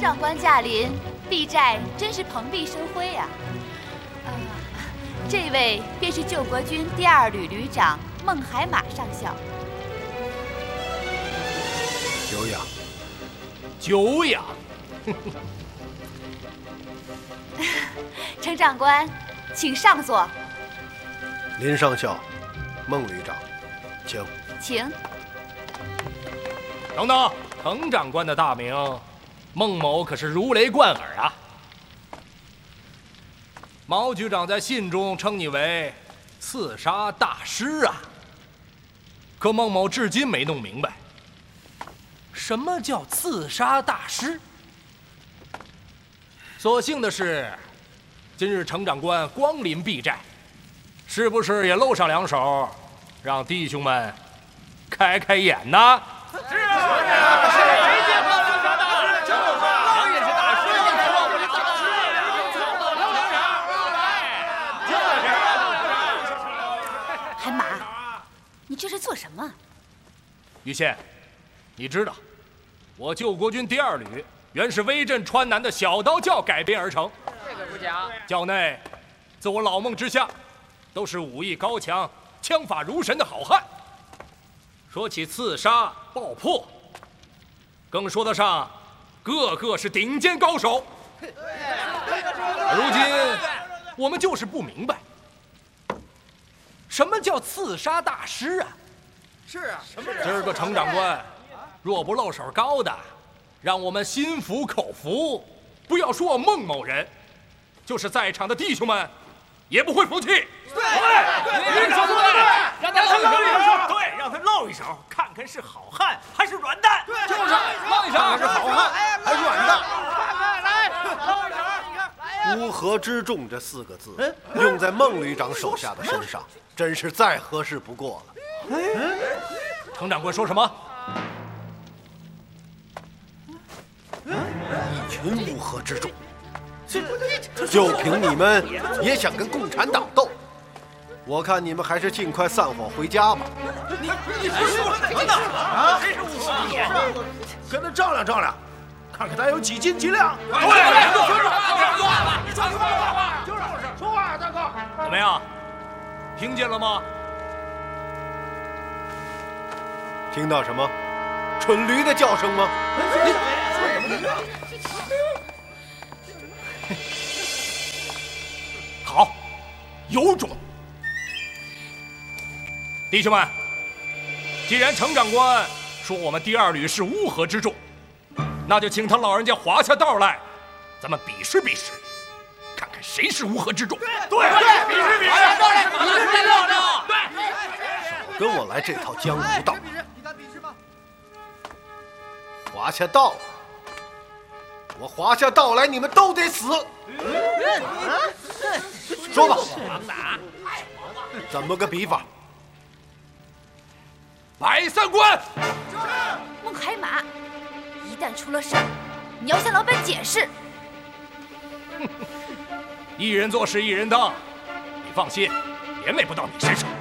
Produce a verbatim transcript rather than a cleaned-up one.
长官驾临，敝寨真是蓬荜生辉呀、啊！啊，这位便是救国军第二旅旅长孟海马上校。 久仰， 久仰。 程长官，请上座。 林上校，孟旅长，请。 请。 等等，程长官的大名，孟某可是如雷贯耳啊。毛局长在信中称你为刺杀大师啊，可孟某至今没弄明白，什么叫刺杀大师？所幸的是，今日程长官光临敝寨，是不是也露上两手，让弟兄们开开眼呢？是啊，是啊，是没见过刺杀大师，就是我也是大师，我是大师， 海马，你这是做什么？ 于谦，你知道，我救国军第二旅原是威震川南的小刀教改编而成。 这个不假。 教内，自我老孟之下，都是武艺高强、枪法如神的好汉。说起刺杀、爆破，更说得上，个个是顶尖高手。如今，我们就是不明白，什么叫刺杀大师啊？ 是啊，什么人？ 今儿个程长官，若不露手高的，让我们心服口服。不要说孟某人，就是在场的弟兄们，也不会服气。对对，你说的对，让他露一手， 对，让他露一手，看看是好汉还是软蛋。 对， 就是露一手， 看看是好汉还是软蛋。 看看，来，露一手，你看，来呀！ 乌合之众这四个字，用在孟旅长手下的身上，真是再合适不过了。 程长官说什么？ 一群乌合之众，就凭你们也想跟共产党斗？我看你们还是尽快散伙回家吧。 你你说什么呢？啊，这是武艺，跟他丈量丈量，看看他有几斤几两。对，就是你说什么话？就是说话，大哥。 怎么样？听见了吗？ 听到什么？蠢驴的叫声吗？ 好，有种！弟兄们，既然程长官说我们第二旅是乌合之众，那就请他老人家划下道来，咱们比试比试，看看谁是乌合之众。 对对，比试比试，比试比试，对。 少跟我来这套江湖道。 你敢比试吗？ 划下道，我划下道来，你们都得死。说吧，怎么个比法？ 摆三关。 孟海马，一旦出了事儿，你要向老板解释。 一人做事一人当，你放心，连累不到你身上。